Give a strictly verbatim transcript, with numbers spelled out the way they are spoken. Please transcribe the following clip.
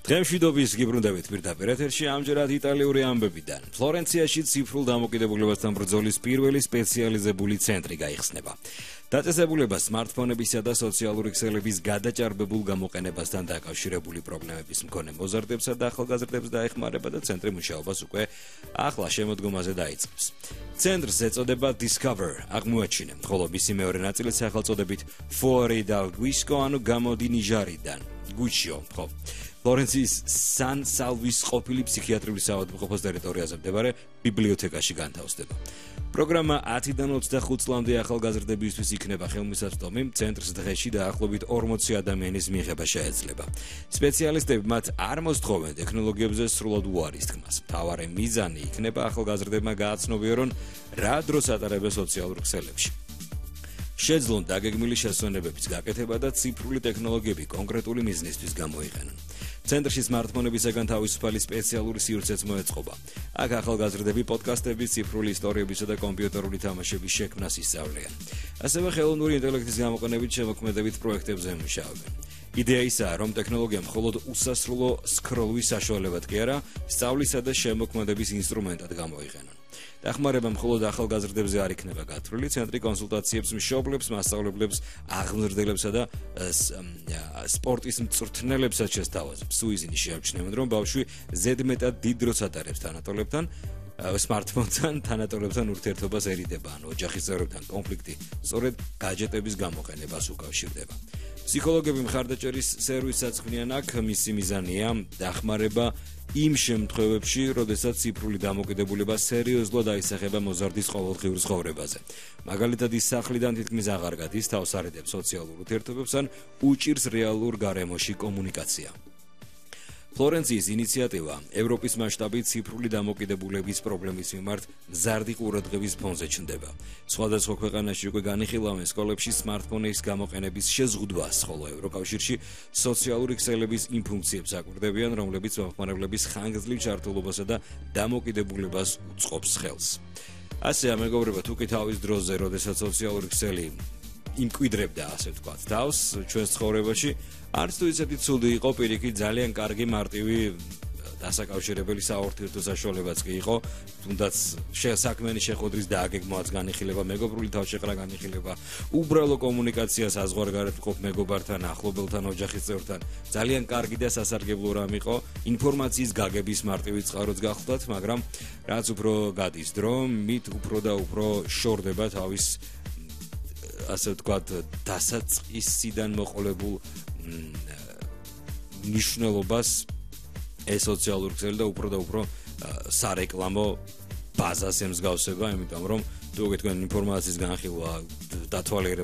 დღემშვიდობის გიბრუნდებით პირდაპირ ეთერში ამჯერად იტალიური ამბებიდან. ფლორენციაში ციფრულ დამოკიდებულებასთან ბრძოლის პირველი სპეციალიზებული ცენტრი გაიხსნება. დაწესებულება სმარტფონებისა და სოციალური ქსელების გადაჭარბებულ გამოყენებასთან დაკავშირებული პრობლემების მქონე მოზარდებსა და ახალგაზრდებს დაეხმარება და ცენტრი მუშაობას უკვე ახლა შემოდგომაზე დაიწყებს. ცენტრს ეწოდება Discover აღმოაჩინა, ხოლო მისი მეორე ნაწილი სახელწოდებით Fuori dal Guisco, ანუ გამოდი ნიჟარიდან. Guccio, ხო. ფლორენციის სან სალვის ყოფილი ფსიქიატრიული საავადმყოფოს ტერიტორიაზე მდებარე ბიბლიოთეკაში განთავსდება. პროგრამა ათიდან ოცდახუთ წლამდე ახალგაზრდებისთვის იქნება ხელმისაწვდომი, ცენტრს დღეში დაახლოებით ორმოცი ადამიანის მიღება შეეძლება. სპეციალისტები მათ არ მოსთხოვენ ტექნოლოგიებზე სრულად უარის თქმას. მთავარი მიზანი იქნება ახალგაზრდებმა გააცნობიერონ რა დროს ატარებენ სოციალურ ქსელებში. შეძლონ დაგეგმილი შესვენებების გაკეთება და ციფრული ტექნოლოგიები კონკრეტული მიზნისთვის გამოიყენონ. ცენტრში სმარტფონებისაგან თავისუფალი სპეციალური სივრცეც მოეწყობა. აქ ახალგაზრდები პოდკასტების, ციფრული ისტორიებისა და კომპიუტერული თამაშების შექმნას ისწავლიან. ასევე ხელოვნური ინტელექტის გამოყენებით შემოქმედებით პროექტებზე მუშაობენ. იდეა ისაა, რომ ტექნოლოგია მხოლოდ უსასრულო სკროლვის საშუალებად კი არა, სწავლისა და შემოქმედების ინსტრუმენტად გამოიყენონ. დახმარება მხოლოდ ახალგაზრდებზე არ იქნება გათვლილი, ცენტრი კონსულტაციებს მშობლებს, მასწავლებლებს, აღმზრდებლებსა და სპორტის მწვრთნელებსაც შესთავაზებს. სულ ისინი შეამჩნევენ, რომ ბავშვი ზედმეტად დიდ დროს ატარებს თანატოლებთან, სმარტფონთან, თანატოლებთან ურთიერთობას ერიდება, ან ოჯახის წევრებთან კონფლიქტი სწორედ გაჯეტების გამოყენებას უკავშირდება. ფსიქოლოგები მხარდაჭერის სერვისსაც ქმნიან აქ, მისი მიზანია დახმარება იმ შემთხვევებში, როდესაც ციფრული დამოკიდებულება სერიოზულად აისახება მოზარდის ყოველდღიურ ცხოვრებაზე. მაგალითად, ის სახლიდან თითქმის აღარ გადის, თავს არ ედებს სოციალურ ურთიერთობებს ან უჭირს რეალურ გარემოში კომუნიკაცია. ფლორენციის ინიციატივა ევროპის მასშტაბით ციფრული დამოკიდებულების პრობლემის მიმართ მზარდი ყურადღების ფონზე ჩნდება. სხვადასხვა ქვეყანაში უკვე განიხილავენ სკოლებში სმარტფონის გამოყენების შეზღუდვას, ხოლო ევროკავშირში სოციალური ქსელების იმ ფუნქციებს აკვირდებიან, რომლებიც მომხმარებლების ხანგრძლივ ჩართულობასა და დამოკიდებულებას უწყობს ხელს. ასე ამეგობრება თუ კი თავის დროზე, როდესაც სოციალური ქსელი იმკვიდრებდა, ასე ვთქვათ, თავს ჩვენს ცხოვრებაში, არც თუ ისეთი ცუდი იყო, პირიქით ძალიან კარგი მარტივი დასაკავშირებელი საურთიერთო საშუალებაც კი იყო, თუნდაც საქმიანი შეხვედრის დააგეგმვაც განიხილება, მეგობრული თავშეყრა განიხილება, უბრალო კომუნიკაცია საზღვარგარეთ მყოფ მეგობართან, ახლობელთან, ოჯახის წევრთან, ძალიან კარგი და სასარგებლო რამ იყო, ინფორმაციის გაგების მარტივი წყაროც გახლდათ, მაგრამ რაც უფრო გადის დრო, მით უფრო და უფრო შორდება თავის ასე ვთქვათ, დასაწყისიდან მოყოლებულ ნიშნულობას ეს სოციალური ქსელი და უფრო და უფრო სარეკლამო ბაზას ემსგავსება, იმიტომ რომ თუ გეთქვენ ინფორმაციის განხილვა, დათვალიერება